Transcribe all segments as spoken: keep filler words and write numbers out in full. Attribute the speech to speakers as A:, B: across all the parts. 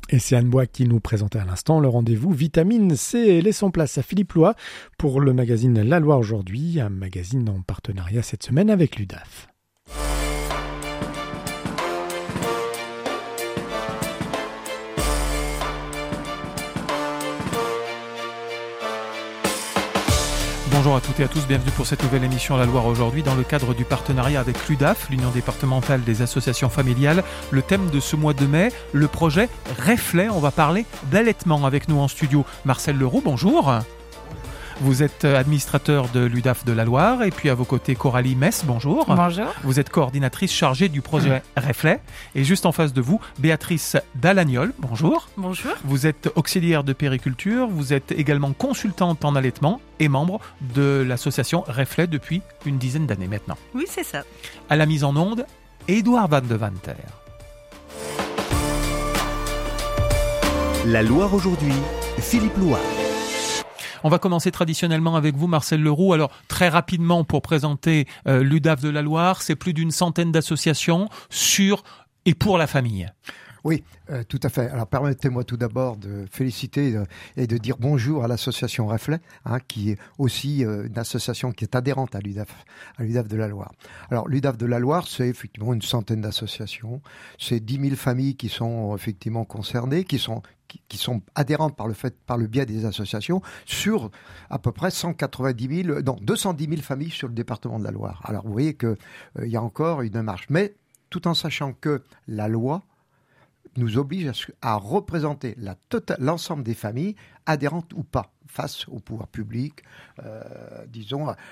A: Et c'est Anne Bois qui nous présentait à l'instant le rendez-vous Vitamine C. Laissons place à Philippe Loy pour le magazine La Loire aujourd'hui, un magazine en partenariat cette semaine avec l'U D A F.
B: Bonjour à toutes et à tous, bienvenue pour cette nouvelle émission La Loire aujourd'hui dans le cadre du partenariat avec l'U D A F, l'Union départementale des associations familiales. Le thème de ce mois de mai, le projet Reflet. On va parler d'allaitement avec nous en studio. Marcel Leroux, bonjour. Vous êtes administrateur de l'U D A F de la Loire et puis à vos côtés Coralie Mess, bonjour.
C: Bonjour.
B: Vous êtes coordinatrice chargée du projet Reflet et juste en face de vous, Béatrice Dalagnol, bonjour.
C: Bonjour.
B: Vous êtes auxiliaire de périculture, vous êtes également consultante en allaitement et membre de l'association Reflet depuis une dizaine d'années maintenant.
C: Oui, c'est ça.
B: À la mise en onde, Édouard Van de Vanter.
D: La Loire aujourd'hui, Philippe Loy.
B: On va commencer traditionnellement avec vous, Marcel Leroux. Alors, très rapidement, pour présenter euh, l'U D A F de la Loire, c'est plus d'une centaine d'associations sur et pour la famille.
E: Oui, euh, tout à fait. Alors permettez-moi tout d'abord de féliciter euh, et de dire bonjour à l'association Reflet, hein, qui est aussi euh, une association qui est adhérente à l'U D A F, à l'U D A F de la Loire. Alors l'U D A F de la Loire, c'est effectivement une centaine d'associations, c'est dix mille familles qui sont effectivement concernées, qui sont qui, qui sont adhérentes par le fait, par le biais des associations, sur à peu près cent quatre-vingt-dix mille, non, deux cent dix mille familles sur le département de la Loire. Alors vous voyez que euh, il y a encore une marge, mais tout en sachant que la loi nous oblige à, à représenter la tota-, l'ensemble des familles, adhérentes ou pas, face au pouvoir public, euh, disons, à,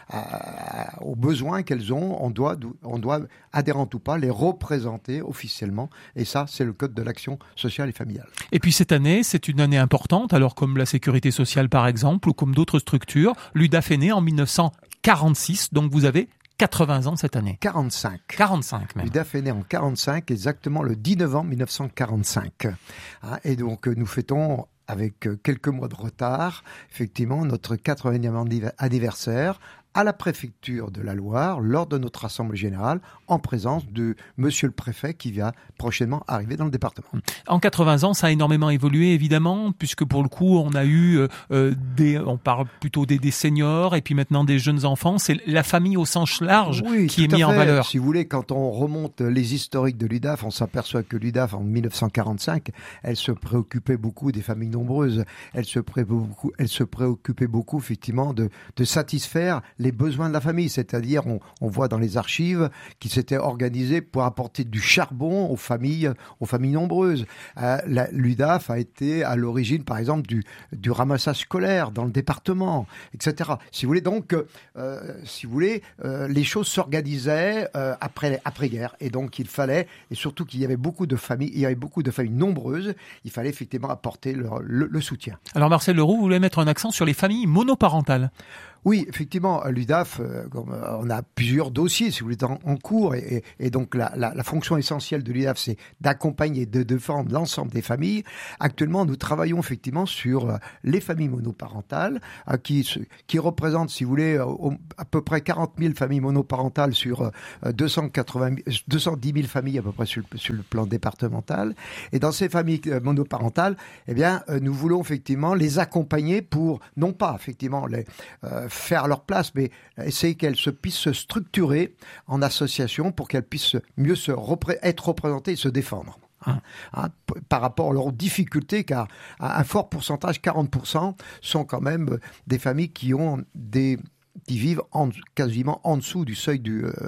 E: à, aux besoins qu'elles ont. On doit, on doit, adhérentes ou pas, les représenter officiellement. Et ça, c'est le Code de l'action sociale et familiale.
B: Et puis cette année, c'est une année importante, alors comme la sécurité sociale par exemple, ou comme d'autres structures. L'U D A F est né en dix-neuf cent quarante-six, donc vous avez quatre-vingts ans cette année.
E: quarante-cinq.
B: quarante-cinq même.
E: L'U D A F est né en quarante-cinq, exactement le dix novembre mille neuf cent quarante-cinq. Et donc nous fêtons avec quelques mois de retard, effectivement, notre quatre-vingtième anniversaire à la préfecture de la Loire, lors de notre assemblée générale, en présence de monsieur le préfet qui va prochainement arriver dans le département.
B: En quatre-vingts ans, ça a énormément évolué, évidemment, puisque pour le coup, on a eu euh, des, on parle plutôt des, des seniors et puis maintenant des jeunes enfants. C'est la famille au sens large
E: oui,
B: qui est mise
E: en
B: valeur.
E: Si vous voulez, quand on remonte les historiques de l'U D A F, on s'aperçoit que l'U D A F, en dix-neuf cent quarante-cinq, elle se préoccupait beaucoup des familles nombreuses. Elle se préoccupait beaucoup, elle se préoccupait beaucoup, effectivement, de, de satisfaire les besoins de la famille, c'est-à-dire on, on voit dans les archives qui s'étaient organisés pour apporter du charbon aux familles, aux familles nombreuses. Euh, la, L'U D A F a été à l'origine, par exemple, du, du ramassage scolaire dans le département, et cetera. Si vous voulez, donc, euh, si vous voulez, euh, les choses s'organisaient euh, après après-guerre, et donc il fallait, et surtout qu'il y avait beaucoup de familles, il y avait beaucoup de familles nombreuses, il fallait effectivement apporter le, le, le soutien.
B: Alors Marcel Leroux, vous voulez mettre un accent sur les familles monoparentales.
E: Oui, effectivement, l'U D A F, euh, on a plusieurs dossiers, si vous voulez, en, en cours, et, et donc la, la, la fonction essentielle de l'U D A F, c'est d'accompagner et de défendre l'ensemble des familles. Actuellement, nous travaillons effectivement sur euh, les familles monoparentales, euh, qui, qui représentent, si vous voulez, euh, à peu près quarante mille familles monoparentales sur euh, deux cent quatre-vingts, deux cent dix mille familles à peu près sur le, sur le plan départemental. Et dans ces familles euh, monoparentales, eh bien, euh, nous voulons effectivement les accompagner pour, non pas effectivement les euh, faire leur place, mais essayer qu'elles se, puissent se structurer en association pour qu'elles puissent mieux se repré- être représentées et se défendre. Hein, hein, p- par rapport à leurs difficultés, car un fort pourcentage, quarante pour cent, sont quand même des familles qui ont des qui vivent en, quasiment en dessous du seuil du, euh,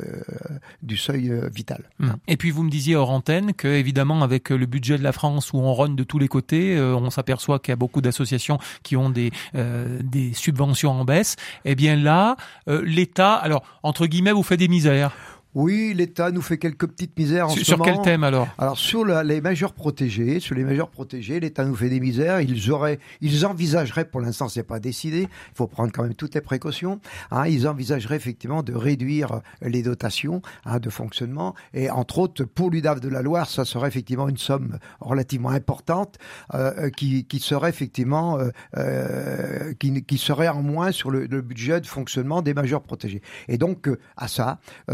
E: du seuil euh, vital.
B: Et puis vous me disiez hors antenne que évidemment avec le budget de la France où on rogne de tous les côtés, euh, on s'aperçoit qu'il y a beaucoup d'associations qui ont des euh, des subventions en baisse. Eh bien là, euh, l'État, alors entre guillemets, vous fait des misères.
E: Oui, l'État nous fait quelques petites misères en
B: sur,
E: ce
B: sur
E: moment.
B: Sur quel thème alors ?
E: Alors sur la, les majeurs protégés, sur les majeurs protégés, l'État nous fait des misères. Ils auraient, ils envisageraient, pour l'instant c'est pas décidé, il faut prendre quand même toutes les précautions. Hein, ils envisageraient effectivement de réduire les dotations hein, de fonctionnement et entre autres pour l'U D A F de la Loire, ça serait effectivement une somme relativement importante euh, qui, qui serait effectivement euh, euh, qui, qui serait en moins sur le, le budget de fonctionnement des majeurs protégés. Et donc euh, à ça, euh, l'U D A F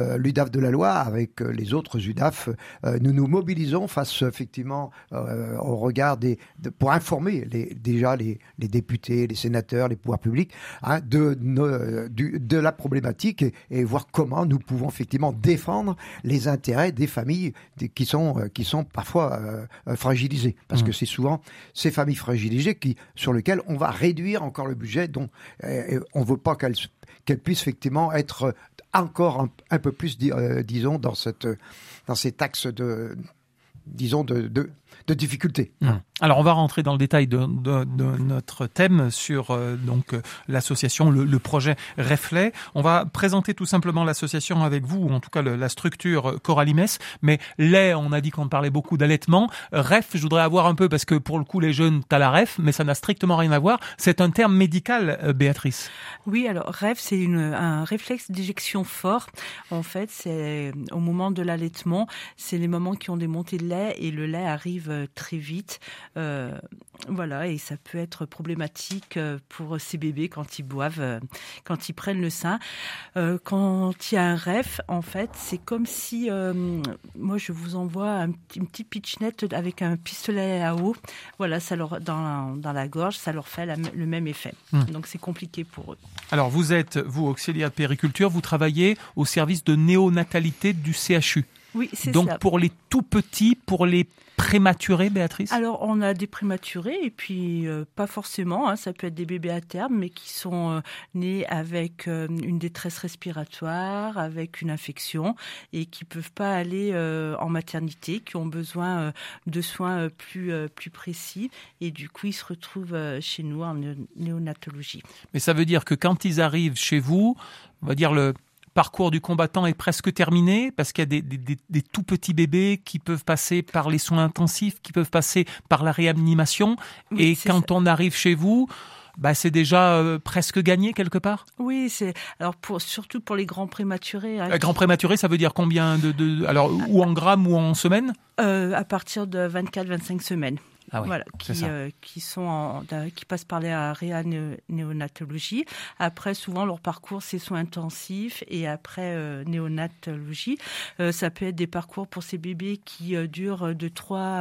E: l'U D A F de la Loire, avec les autres U D A F, euh, nous nous mobilisons face effectivement euh, au regard des, de, pour informer les, déjà les, les députés, les sénateurs, les pouvoirs publics hein, de, de, du, de la problématique et, et voir comment nous pouvons effectivement défendre les intérêts des familles qui sont, qui sont parfois euh, fragilisées. Parce mmh. que c'est souvent ces familles fragilisées qui, sur lesquelles on va réduire encore le budget dont euh, on ne veut pas qu'elles qu'elles puissent effectivement être encore un, un peu plus, euh, disons, dans, cette, dans cet axe de, disons, de, de, de difficulté.
B: Mmh. Alors, on va rentrer dans le détail de, de, de notre thème sur euh, donc euh, l'association, le, le projet Reflet. On va présenter tout simplement l'association avec vous, ou en tout cas le, la structure Coralimes. Mais lait, on a dit qu'on parlait beaucoup d'allaitement. Ref, je voudrais avoir un peu, parce que pour le coup, les jeunes, t'as la ref, mais ça n'a strictement rien à voir. C'est un terme médical, euh, Béatrice.
C: Oui, alors ref, c'est une, un réflexe d'éjection fort. En fait, c'est au moment de l'allaitement, c'est les mamans qui ont des montées de lait et le lait arrive très vite. Euh, voilà, et ça peut être problématique pour ces bébés quand ils boivent, quand ils prennent le sein. Euh, quand il y a un ref, en fait, c'est comme si, euh, moi, je vous envoie un, une petite pitchnette avec un pistolet à eau. Voilà, ça leur dans dans la gorge, ça leur fait la, le même effet. Mmh. Donc c'est compliqué pour eux.
B: Alors vous êtes, vous, auxiliaire de périculture, vous travaillez au service de néonatalité du C H U.
C: Oui, c'est
B: Donc,
C: ça.
B: Donc pour les tout petits, pour les prématurés, Béatrice ?
C: Alors, on a des prématurés et puis euh, pas forcément. Hein, ça peut être des bébés à terme, mais qui sont euh, nés avec euh, une détresse respiratoire, avec une infection et qui peuvent pas aller euh, en maternité, qui ont besoin euh, de soins euh, plus euh, plus précis et du coup, ils se retrouvent euh, chez nous en néonatologie.
B: Mais ça veut dire que quand ils arrivent chez vous, on va dire le parcours du combattant est presque terminé parce qu'il y a des, des, des, des tout petits bébés qui peuvent passer par les soins intensifs, qui peuvent passer par la réanimation. Oui, et quand ça. On arrive chez vous, bah c'est déjà euh, presque gagné quelque part.
C: Oui, c'est alors pour surtout pour les grands prématurés. Hein,
B: euh, grands prématurés, ça veut dire combien de, de alors ou en grammes ou en semaines ?
C: euh, À partir de vingt-quatre à vingt-cinq semaines.
B: Ah oui,
C: voilà, qui, euh, qui sont en, qui passent par la réanéonatologie. Après, souvent leur parcours c'est soins intensifs et après euh, néonatologie. Euh, ça peut être des parcours pour ces bébés qui euh, durent de trois,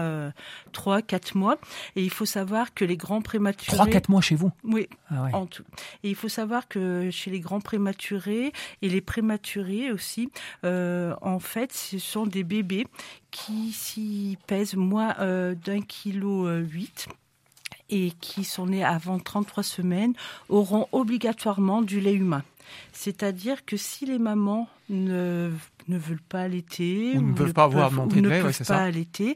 C: quatre mois. Et il faut savoir que les grands prématurés.
B: Trois, quatre mois chez vous.
C: Oui,
B: ah ouais.
C: en tout. Et il faut savoir que chez les grands prématurés et les prématurés aussi, euh, en fait, ce sont des bébés qui, s'ils pèsent moins euh, d'un kilo huit et qui sont nés avant trente-trois semaines, auront obligatoirement du lait humain. C'est-à-dire que si les mamans ne, ne veulent pas allaiter
B: ou, ou ne peuvent pas avoir
C: peuvent,
B: montée de lait,
C: ne
B: ouais,
C: peuvent
B: c'est
C: pas
B: ça.
C: allaiter,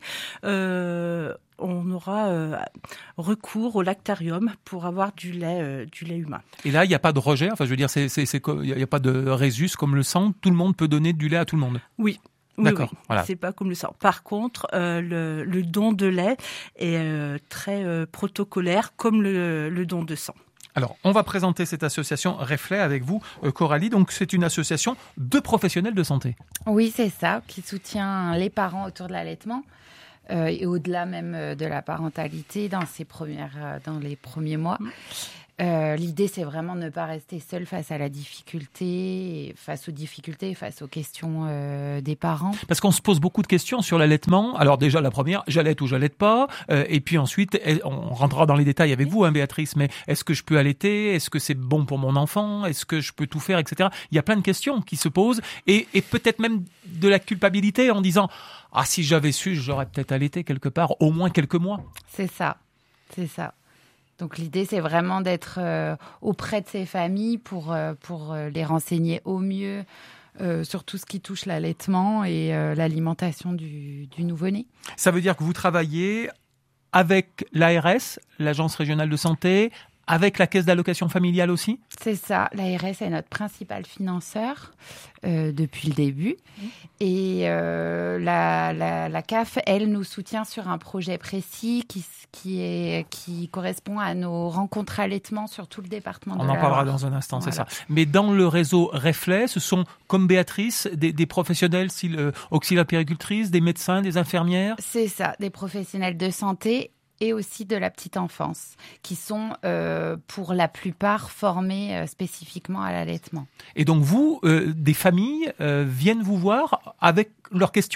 C: euh, on aura euh, recours au lactarium pour avoir du lait, euh, du lait humain.
B: Et là, il n'y a pas de rejet. Enfin, je veux dire, c'est, c'est, c'est, il n'y a pas de résus comme le sang. Tout le monde peut donner du lait à tout le monde.
C: Oui. Oui,
B: D'accord,
C: oui.
B: Voilà.
C: C'est pas comme le sang. Par contre, euh, le, le don de lait est euh, très euh, protocolaire, comme le, le don de sang.
B: Alors, on va présenter cette association Reflet avec vous, euh, Coralie. Donc, c'est une association de professionnels de santé.
F: Oui, c'est ça, qui soutient les parents autour de l'allaitement euh, et au-delà même de la parentalité dans ces premières, dans les premiers mois. Mmh. Euh, l'idée, c'est vraiment de ne pas rester seul face à la difficulté, face aux difficultés, face aux questions euh, des parents.
B: Parce qu'on se pose beaucoup de questions sur l'allaitement. Alors déjà, la première, j'allaite ou j'allaite pas. Euh, et puis ensuite, on rentrera dans les détails avec vous, hein, Béatrice, mais est-ce que je peux allaiter ? Est-ce que c'est bon pour mon enfant ? Est-ce que je peux tout faire, et cetera. Il y a plein de questions qui se posent et, et peut-être même de la culpabilité en disant « Ah, si j'avais su, j'aurais peut-être allaité quelque part, au moins quelques mois. »
F: C'est ça, c'est ça. Donc l'idée, c'est vraiment d'être euh, auprès de ces familles pour, euh, pour euh, les renseigner au mieux euh, sur tout ce qui touche l'allaitement et euh, l'alimentation du, du nouveau-né.
B: Ça veut dire que vous travaillez avec l'A R S, l'Agence régionale de santé, avec la caisse d'allocation familiale aussi ?
F: C'est ça, l'A R S est notre principal financeur euh, depuis le début. Mmh. Et euh, la, la, la C A F, elle, nous soutient sur un projet précis qui, qui, est, qui correspond à nos rencontres allaitement sur tout le département de
B: On
F: la
B: en parlera
F: Loire.
B: dans un instant,
F: Voilà.
B: c'est ça. Mais dans le réseau Reflet, ce sont, comme Béatrice, des, des professionnels euh, auxiliaires péricultrices, des médecins, des infirmières ?
F: C'est ça, des professionnels de santé et aussi de la petite enfance, qui sont euh, pour la plupart formés euh, spécifiquement à l'allaitement.
B: Et donc vous, euh, des familles euh, viennent vous voir avec leurs questions ?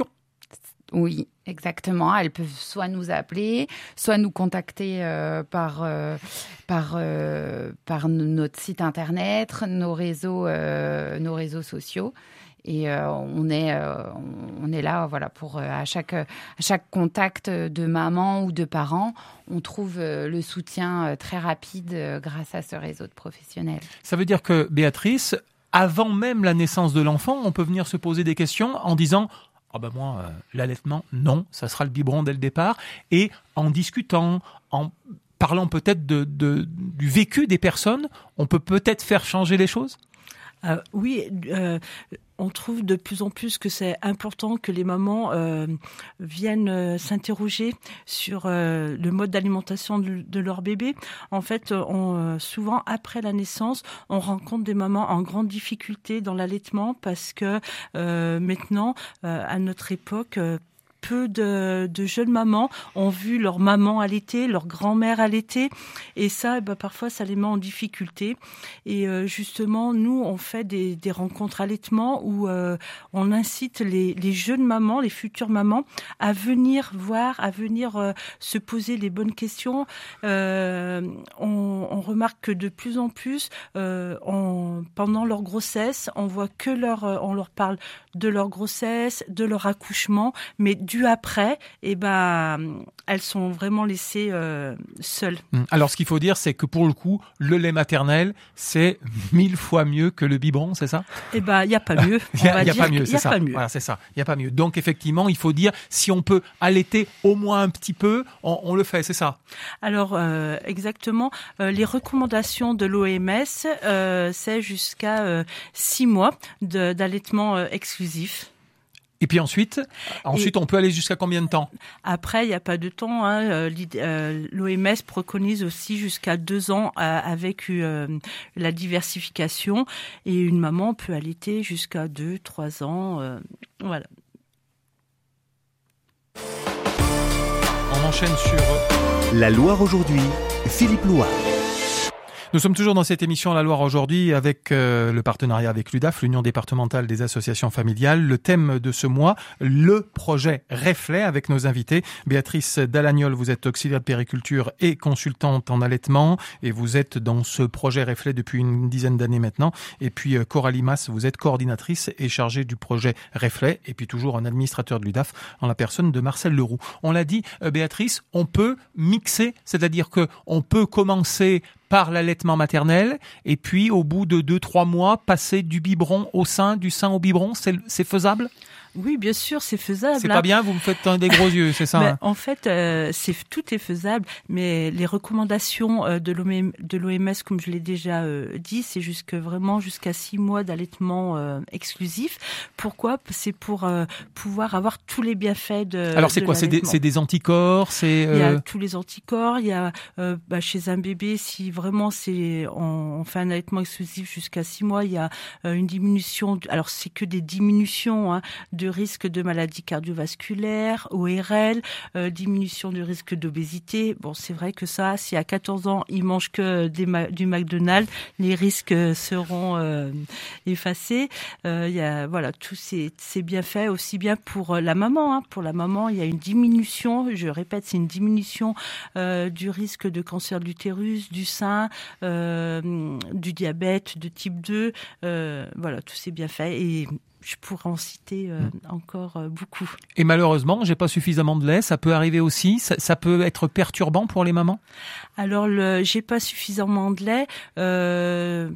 F: Oui, exactement. Elles peuvent soit nous appeler, soit nous contacter euh, par, euh, par, euh, par notre site internet, nos réseaux, euh, nos réseaux sociaux. Et euh, on est euh, on est là, voilà, pour euh, à chaque à chaque contact de maman ou de parent, on trouve euh, le soutien euh, très rapide euh, grâce à ce réseau de professionnels.
B: Ça veut dire que Béatrice, avant même la naissance de l'enfant, on peut venir se poser des questions en disant ah ben moi, euh, l'allaitement, non, ça sera le biberon dès le départ. Et en discutant, en parlant peut-être de, de, du vécu des personnes, on peut peut-être faire changer les choses ?
C: Euh, oui, euh, on trouve de plus en plus que c'est important que les mamans euh, viennent euh, s'interroger sur euh, le mode d'alimentation de, de leur bébé. En fait, on, euh, souvent après la naissance, on rencontre des mamans en grande difficulté dans l'allaitement parce que euh, maintenant, euh, à notre époque, euh, peu de, de jeunes mamans ont vu leur maman allaiter, leur grand-mère allaiter, et ça, bah, parfois, ça les met en difficulté. Et euh, justement, nous, on fait des, des rencontres allaitement où euh, on incite les, les jeunes mamans, les futures mamans, à venir voir, à venir euh, se poser les bonnes questions. Euh, on, on remarque que de plus en plus, euh, on, pendant leur grossesse, on voit que leur, on leur parle de leur grossesse, de leur accouchement, mais du après, eh ben, elles sont vraiment laissées euh, seules.
B: Alors, ce qu'il faut dire, c'est que pour le coup, le lait maternel, c'est mille fois mieux que le biberon, c'est ça ?
C: Eh ben, il n'y a pas mieux.
B: Il n'y a, y a pas mieux, c'est ça. Voilà, c'est ça. Il n'y a pas mieux. Donc, effectivement, il faut dire, si on peut allaiter au moins un petit peu, on, on le fait, c'est ça ?
C: Alors, euh, exactement. Euh, les recommandations de l'O M S, euh, c'est jusqu'à euh, six mois de, d'allaitement euh, exclusif.
B: Et puis ensuite, ensuite, et on peut aller jusqu'à combien de temps ?
C: Après, il n'y a pas de temps. Hein. Euh, L'O M S préconise aussi jusqu'à deux ans euh, avec euh, la diversification. Et une maman peut allaiter jusqu'à deux, trois ans. Euh, voilà.
B: On enchaîne sur...
D: La Loire aujourd'hui, Philippe Loire.
B: Nous sommes toujours dans cette émission La Loire aujourd'hui avec euh, le partenariat avec l'U D A F, l'Union départementale des associations familiales. Le thème de ce mois, le projet Reflet avec nos invités. Béatrice Dallagnol, vous êtes auxiliaire de périculture et consultante en allaitement et vous êtes dans ce projet Reflet depuis une dizaine d'années maintenant. Et puis euh, Coralie Mas, vous êtes coordinatrice et chargée du projet Reflet et puis toujours un administrateur de l'U D A F en la personne de Marcel Leroux. On l'a dit, euh, Béatrice, on peut mixer, c'est-à-dire que on peut commencer par l'allaitement maternel, et puis au bout de deux, trois mois, passer du biberon au sein, du sein au biberon, c'est, c'est faisable ?
C: Oui, bien sûr, c'est faisable.
B: C'est
C: hein.
B: pas bien, vous me faites des gros yeux, c'est ça
C: ben,
B: hein.
C: En fait, euh, c'est, tout est faisable, mais les recommandations euh, de l'O M, de l'O M S, comme je l'ai déjà euh, dit, c'est jusque, vraiment jusqu'à six mois d'allaitement euh, exclusif. Pourquoi ? C'est pour euh, pouvoir avoir tous les bienfaits de
B: Alors c'est
C: de
B: quoi ? C'est des, c'est des anticorps c'est, euh...
C: Il y a tous les anticorps, il y a euh, bah, chez un bébé, si vraiment c'est on, on fait un allaitement exclusif jusqu'à six mois, il y a euh, une diminution, alors c'est que des diminutions hein, de risque de maladies cardiovasculaires, O R L, euh, diminution du risque d'obésité. Bon, c'est vrai que ça, si à quatorze ans, il mange que des ma- du McDonald's, les risques seront euh, effacés. Euh, il y a, voilà, tous ces, ces bienfaits, aussi bien pour la maman. Hein. Pour la maman, il y a une diminution, je répète, c'est une diminution euh, du risque de cancer de l'utérus, du sein, euh, du diabète de type deux. Euh, voilà, tous ces bienfaits. Et je pourrais en citer euh, encore euh, beaucoup.
B: Et malheureusement, j'ai pas suffisamment de lait. Ça peut arriver aussi. Ça, ça peut être perturbant pour les mamans.
C: Alors, le, j'ai pas suffisamment de lait. Euh,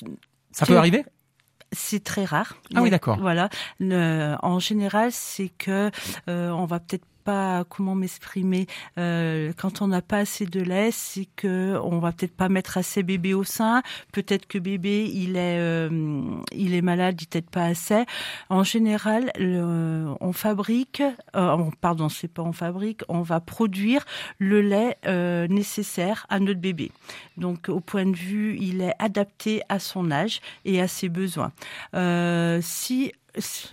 B: ça peut arriver.
C: C'est très rare.
B: Ah oui, d'accord.
C: Voilà. Le, en général, c'est que euh, on va peut-être pas comment m'exprimer euh, quand on n'a pas assez de lait, c'est que on va peut-être pas mettre assez bébé au sein, peut-être que bébé il est euh, il est malade, il t'aide pas assez. En général, le, on fabrique euh, on, pardon, c'est pas on fabrique, on va produire le lait euh, nécessaire à notre bébé. Donc au point de vue, il est adapté à son âge et à ses besoins. Euh, si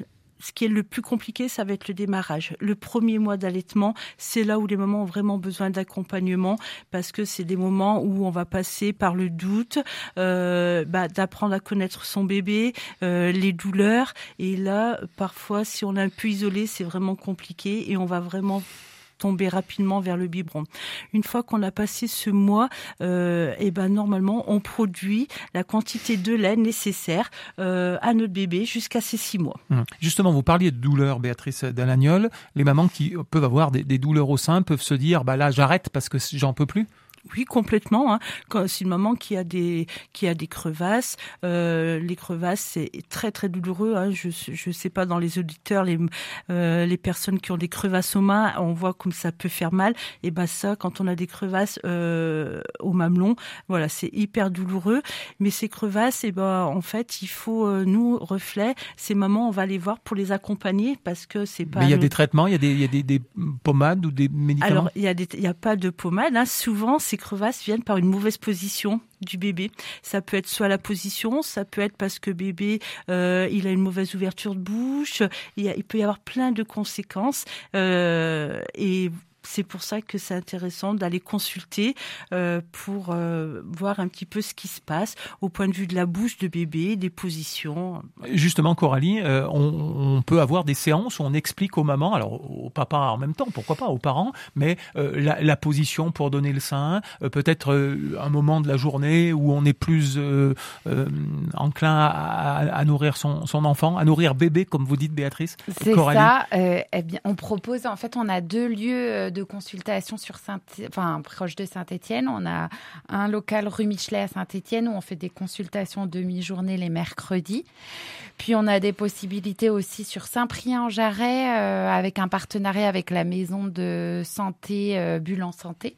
C: ce qui est le plus compliqué, ça va être le démarrage. Le premier mois d'allaitement, c'est là où les mamans ont vraiment besoin d'accompagnement parce que c'est des moments où on va passer par le doute, euh, bah, d'apprendre à connaître son bébé, euh, les douleurs. Et là, parfois, si on est un peu isolé, c'est vraiment compliqué et on va vraiment tomber rapidement vers le biberon. Une fois qu'on a passé ce mois, euh, et ben normalement on produit la quantité de lait nécessaire euh, à notre bébé jusqu'à ses six mois.
B: Justement, vous parliez de douleurs, Béatrice Dalagnol. Les mamans qui peuvent avoir des, des douleurs au sein peuvent se dire, bah là j'arrête parce que j'en peux plus.
C: Oui, complètement. Hein. Quand c'est une maman qui a des qui a des crevasses, euh, les crevasses c'est très très douloureux. Hein. Je je sais pas dans les auditeurs les euh, les personnes qui ont des crevasses aux mains, on voit comme ça peut faire mal. Et ben ça, quand on a des crevasses euh, au mamelon, voilà, c'est hyper douloureux. Mais ces crevasses, et ben en fait, il faut euh, nous reflets. Ces mamans, on va les voir pour les accompagner parce que c'est pas.
B: Mais il y a
C: nous...
B: des traitements, il y a des il y a des, des pommades ou des médicaments.
C: Alors il y a des il y a pas de pommade. Hein. Souvent c'est Ces crevasses viennent par une mauvaise position du bébé. Ça peut être soit la position, ça peut être parce que bébé euh, il a une mauvaise ouverture de bouche. Il, y a, il peut y avoir plein de conséquences euh, et c'est pour ça que c'est intéressant d'aller consulter euh, pour euh, voir un petit peu ce qui se passe au point de vue de la bouche de bébé, des positions.
B: Justement, Coralie, euh, on, on peut avoir des séances où on explique aux mamans, alors au papa en même temps, pourquoi pas, aux parents, mais euh, la, la position pour donner le sein, euh, peut-être euh, un moment de la journée où on est plus euh, euh, enclin à, à, à nourrir son, son enfant, à nourrir bébé, comme vous dites, Béatrice.
F: C'est
B: Coralie.
F: ça. Euh, eh bien, on propose, en fait, on a deux lieux de consultation sur Saint, enfin proche de Saint-Étienne. On a un local rue Michelet à Saint-Étienne où on fait des consultations demi-journée les mercredis. Puis on a des possibilités aussi sur Saint-Prien-en-Jarret euh, avec un partenariat avec la maison de santé euh, Bulle en Santé.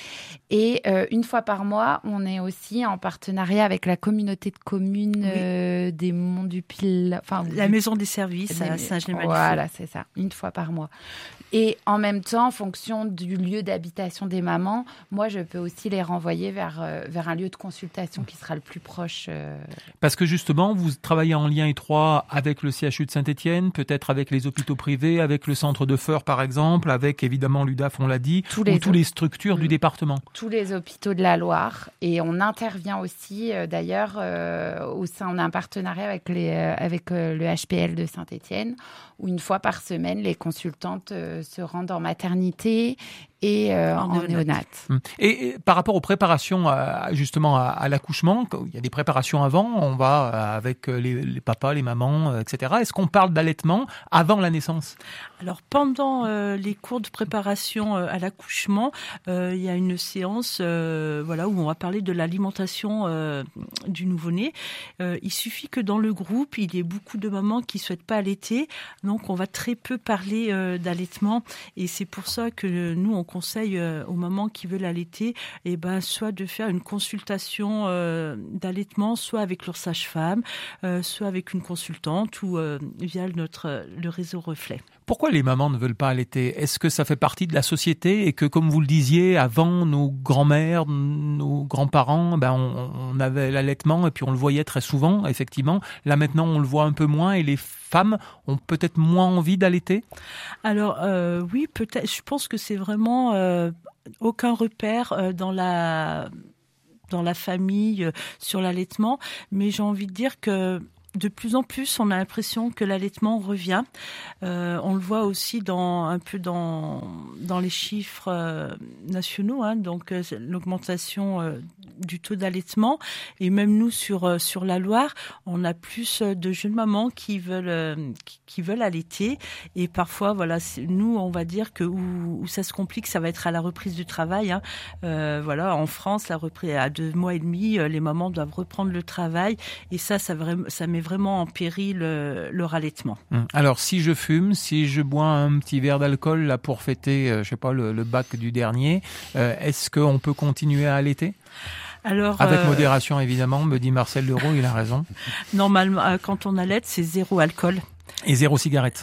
F: Et euh, une fois par mois, on est aussi en partenariat avec la communauté de communes oui. euh, des Monts du Pil, enfin
C: la du... maison des services des... à Saint-Genis-Malifaux.
F: Voilà, c'est ça, une fois par mois. Et en même temps, en fonction du lieu d'habitation des mamans, moi, je peux aussi les renvoyer vers, euh, vers un lieu de consultation qui sera le plus proche. Euh...
B: Parce que justement, vous travaillez en lien étroit avec le C H U de Saint-Étienne, peut-être avec les hôpitaux privés, avec le centre de Feurs, par exemple, avec évidemment l'U D A F, on l'a dit, tous les, ou toutes les structures mmh. du département.
F: Tous les hôpitaux de la Loire. Et on intervient aussi, euh, d'ailleurs, euh, au sein, on a un partenariat avec, les, euh, avec euh, le H P L de Saint-Étienne, où une fois par semaine, les consultantes euh, se rendent en maternité et euh, en, en néonat.
B: Et, et par rapport aux préparations à, justement à, à l'accouchement, il y a des préparations avant, on va avec les, les papas, les mamans, et cetera. Est-ce qu'on parle d'allaitement avant la naissance ?
C: Alors pendant euh, les cours de préparation euh, à l'accouchement, euh, il y a une séance euh, voilà, où on va parler de l'alimentation euh, du nouveau-né. Euh, il suffit que dans le groupe, il y ait beaucoup de mamans qui ne souhaitent pas allaiter, donc on va très peu parler euh, d'allaitement et c'est pour ça que nous, on conseille euh, aux mamans qui veulent allaiter, eh ben, soit de faire une consultation euh, d'allaitement, soit avec leur sage-femme, euh, soit avec une consultante ou euh, via notre, le réseau Reflet.
B: Pourquoi les mamans ne veulent pas allaiter ? Est-ce que ça fait partie de la société et que, comme vous le disiez, avant, nos grands-mères, nos grands-parents, ben on, on avait l'allaitement et puis on le voyait très souvent, effectivement. Là, maintenant, on le voit un peu moins et les femmes ont peut-être moins envie d'allaiter ?
C: Alors, euh, oui, peut-être. Je pense que c'est vraiment euh, aucun repère euh, dans la, dans la famille euh, sur l'allaitement. Mais j'ai envie de dire que de plus en plus, on a l'impression que l'allaitement revient. Euh, on le voit aussi dans un peu dans dans les chiffres euh, nationaux, hein, donc euh, l'augmentation euh, du taux d'allaitement. Et même nous sur euh, sur la Loire, on a plus de jeunes mamans qui veulent euh, qui, qui veulent allaiter. Et parfois, voilà, nous on va dire que où, où ça se complique, ça va être à la reprise du travail. Hein. Euh, voilà, en France, la reprise à deux mois et demi, les mamans doivent reprendre le travail. Et ça, ça vraiment, ça met vraiment en péril euh, leur allaitement.
B: Alors, si je fume, si je bois un petit verre d'alcool là pour fêter, euh, je sais pas, le, le bac du dernier, euh, est-ce qu'on peut continuer à allaiter ?
C: Alors,
B: Avec
C: euh,
B: modération, évidemment, me dit Marcel Leroux, il a raison.
C: Normalement, quand on allaite, c'est zéro alcool.
B: Et zéro cigarette.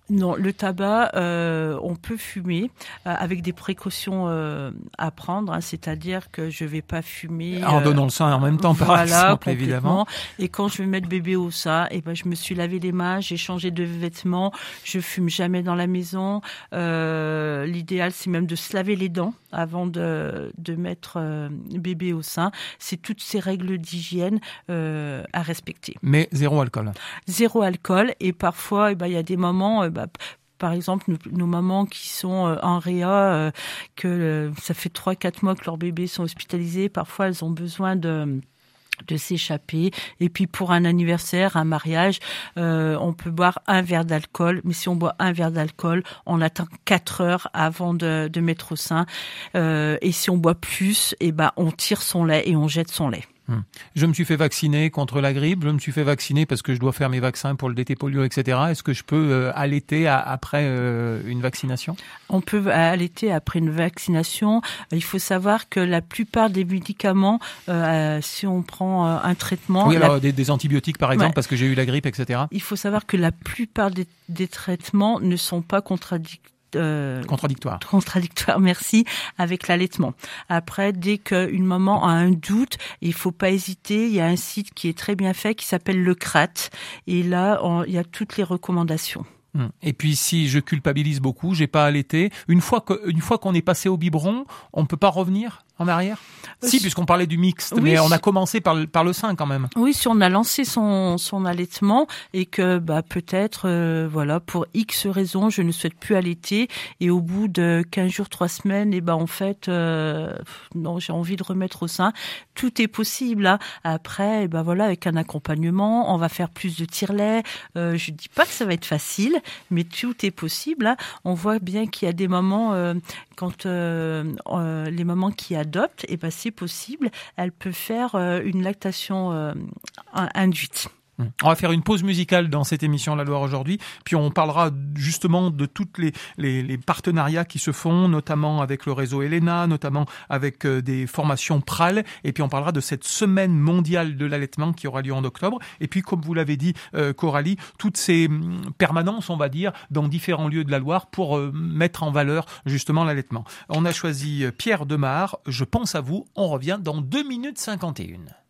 C: Non, le tabac, euh, on peut fumer euh, avec des précautions euh, à prendre, hein, c'est-à-dire que je vais pas fumer
B: en
C: euh,
B: donnant le sein en même temps, par
C: voilà,
B: exemple, évidemment.
C: Et quand je vais mettre bébé au sein, et ben je me suis lavé les mains, j'ai changé de vêtements, je fume jamais dans la maison. Euh, l'idéal, c'est même de se laver les dents avant de de mettre euh, bébé au sein. C'est toutes ces règles d'hygiène euh, à respecter.
B: Mais zéro alcool.
C: Zéro alcool, et parfois, eh ben, il y a des moments, eh ben, par exemple, nos, nos mamans qui sont euh, en réa, euh, que euh, ça fait trois quatre mois que leurs bébés sont hospitalisés, parfois elles ont besoin de de s'échapper. Et puis pour un anniversaire, un mariage, euh, on peut boire un verre d'alcool, mais si on boit un verre d'alcool, on attend quatre heures avant de, de mettre au sein. Euh, et si on boit plus, eh ben on tire son lait et on jette son lait.
B: Je me suis fait vacciner contre la grippe, je me suis fait vacciner parce que je dois faire mes vaccins pour le D T polio, et cetera. Est-ce que je peux euh, allaiter à, après euh, une vaccination ?
C: On peut allaiter après une vaccination. Il faut savoir que la plupart des médicaments, euh, si on prend euh, un traitement...
B: Oui, alors
C: la...
B: des, des antibiotiques par exemple,
C: ouais.
B: parce que j'ai eu la grippe, et cetera.
C: Il faut savoir que la plupart des, des traitements ne sont pas contradictoires. Euh,
B: contradictoire.
C: Contradictoire, merci, avec l'allaitement. Après, dès qu'une maman a un doute, il faut pas hésiter. Il y a un site qui est très bien fait qui s'appelle le C R A T. Et là, on, il y a toutes les recommandations.
B: Et puis si je culpabilise beaucoup, j'ai pas allaité, une fois que, une fois qu'on est passé au biberon, on ne peut pas revenir en arrière ?
C: Euh,
B: Si, puisqu'on parlait du mixte,
C: oui,
B: mais on a commencé par le, par le sein quand même.
C: Oui, si on a lancé son, son allaitement et que bah, peut-être, euh, voilà, pour X raisons, je ne souhaite plus allaiter et au bout de quinze jours, trois semaines, et ben en fait, euh, non, j'ai envie de remettre au sein. Tout est possible. Hein. Après, et ben voilà, avec un accompagnement, on va faire plus de tire-lait. Euh, je dis pas que ça va être facile, mais tout est possible. Hein. On voit bien qu'il y a des moments, euh, quand euh, euh, les mamans qui adoptent, et ben c'est possible, elles peuvent faire euh, une lactation euh, induite.
B: On va faire une pause musicale dans cette émission La Loire aujourd'hui, puis on parlera justement de toutes les, les, les partenariats qui se font, notamment avec le réseau Elena, notamment avec euh, des formations P R A L, et puis on parlera de cette semaine mondiale de l'allaitement qui aura lieu en octobre, et puis comme vous l'avez dit euh, Coralie, toutes ces permanences, on va dire, dans différents lieux de la Loire pour euh, mettre en valeur justement l'allaitement. On a choisi Pierre Demar, Je pense à vous, on revient dans deux minutes cinquante et une.